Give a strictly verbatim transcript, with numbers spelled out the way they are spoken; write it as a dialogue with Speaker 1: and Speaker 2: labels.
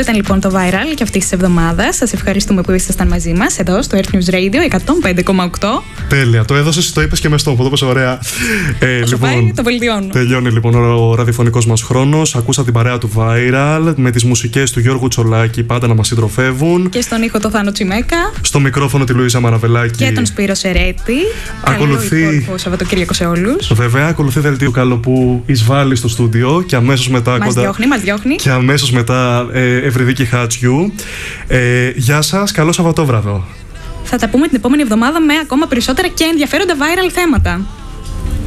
Speaker 1: ήταν λοιπόν το Viral και αυτή τη εβδομάδα. Σας ευχαριστούμε που ήσασταν μαζί μας εδώ στο Earth News Radio εκατόν πέντε κόμμα οκτώ.
Speaker 2: Τέλεια, το έδωσες, το είπες και μες στον ποδό, ωραία.
Speaker 1: Ε, λοιπόν, πάει, το βελτιώνω.
Speaker 2: Τελειώνει λοιπόν ο ραδιοφωνικός μας χρόνος. Ακούσα την παρέα του Viral με τις μουσικές του Γιώργου Τσολάκη, πάντα να μας συντροφεύουν.
Speaker 1: Και στον ήχο το Θάνο Τσιμέκα.
Speaker 2: Στο μικρόφωνο τη Λουίζα Μαραβελάκη.
Speaker 1: Και τον Σπύρο Σερέτη.
Speaker 2: Ακολουθεί.
Speaker 1: Καλό υπόλοιπο Σαββατοκύριακο σε όλους.
Speaker 2: Βέβαια, ακολουθεί δελτίο Καλοπού εισβάλλει στο στούντιο και αμέσως μετά.
Speaker 1: Μας
Speaker 2: κοντά...
Speaker 1: διώχνει, μας διώχνει.
Speaker 2: Και αμέσως μετά ε, Ευρυδίκη Χάτσιου. Ε, γεια σας, καλό Σαββατόβραδο.
Speaker 1: Θα τα πούμε την επόμενη εβδομάδα με ακόμα περισσότερα και ενδιαφέροντα viral θέματα.